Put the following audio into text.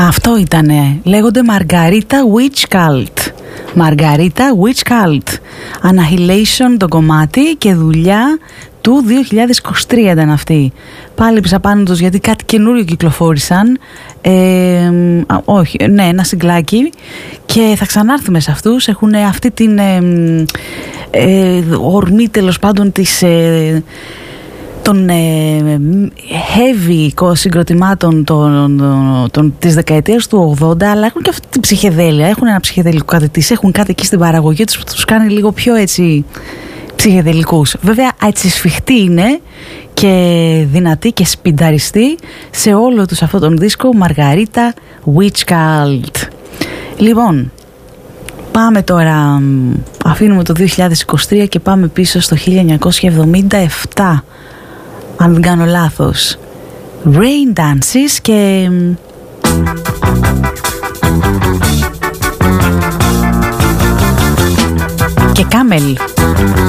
Αυτό ήτανε. Λέγονται Margarita Witch Cult. Margarita Witch Cult. Annihilation το κομμάτι και δουλειά του 2023 ήταν αυτή. Πάλι ψαπάνω τους γιατί κάτι καινούριο κυκλοφόρησαν. Όχι, ναι, ένα συγκλάκι. Και θα ξανάρθουμε σε αυτούς. Έχουν αυτή την ορμή τέλος πάντων των heavy συγκροτημάτων της δεκαετίας του 80, αλλά έχουν και αυτή την ψυχεδέλεια. Έχουν ένα ψυχεδελικό κάτι της, έχουν κάτι εκεί στην παραγωγή τους που τους κάνει λίγο πιο έτσι ψυχεδελικούς. Βέβαια έτσι σφιχτή είναι και δυνατή και σπινταριστή σε όλο τους αυτό τον δίσκο Margarita Witch Cult. Λοιπόν, πάμε τώρα, αφήνουμε το 2023 και πάμε πίσω στο 1977, αν δεν κάνω λάθος. Rain Dances και Camel.